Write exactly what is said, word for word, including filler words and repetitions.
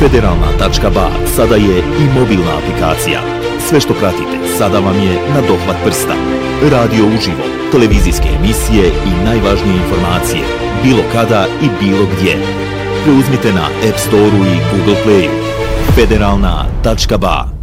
Federalna tačka ba sada je i mobilna aplikacija. Sve što pratite sada vam je na dohvat prsta. Radio uživo, televizijske emisije i najvažnije informacije, bilo kada i bilo gdje. Preuzmite na App Store-u i Google Play-u. Federalna tačka ba